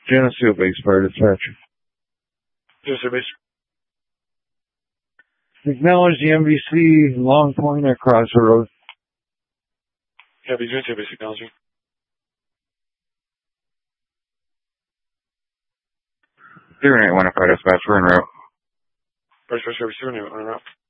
Geneseo Base Fire Dispatcher. Geneseo Base. Acknowledge the MVC Long Point at Crossroad Road. Copy, Geneseo Base, acknowledging. 0815 Dispatch, we're en route. First Service, 2 en route.